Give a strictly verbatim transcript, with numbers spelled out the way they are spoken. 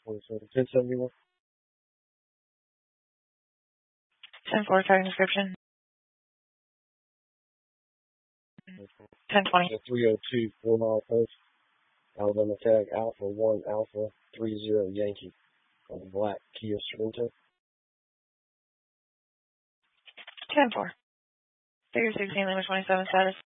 twenty-seven, ten seventy-one. ten four, tag description. ten twenty. three oh two, four mile post. Alabama tag Alpha one Alpha three zero Yankee on the black Kia Sorento. ten four. Figure sixteen, Lima twenty-seven status.